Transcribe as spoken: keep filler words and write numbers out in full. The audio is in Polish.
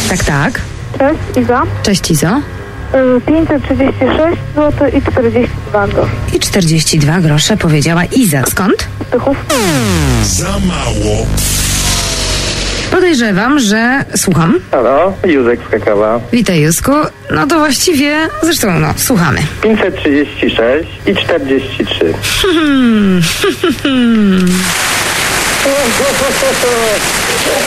Tak, tak. Cześć, Iza. Cześć, Izo. Y, pięćset trzydzieści sześć złotych i czterdzieści dwa grosze. I czterdzieści dwa grosze powiedziała Iza. Skąd? Tychów. Za mało. Podejrzewam, że... Słucham. Halo, Józek z Krakowa. Witaj, Józku. No to właściwie... Zresztą, no, słuchamy. pięćset trzydzieści sześć i czterdzieści trzy. Hmm.